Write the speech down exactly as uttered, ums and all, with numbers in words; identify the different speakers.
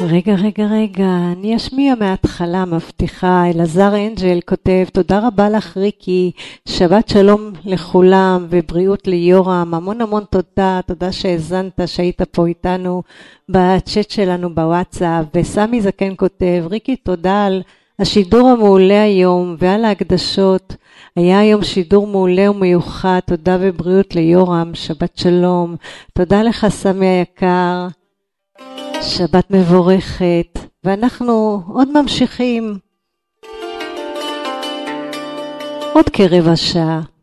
Speaker 1: רגע, רגע, רגע, אני אשמיע מההתחלה, מבטיחה. אלעזר אנג'ל כותב, תודה רבה לך ריקי, שבת שלום לכולם ובריאות ליורם, המון המון תודה, תודה שהזנת, שהיית פה איתנו בצ'אט שלנו בוואטסאפ. וסמי זקן כותב, ריקי תודה על השידור המעולה היום ועל ההקדשות, היה היום שידור מעולה ומיוחד, תודה ובריאות ליורם, שבת שלום. תודה לך סמי היקר, שבת מבורכת, ואנחנו עוד ממשיכים עוד כרבע שעה.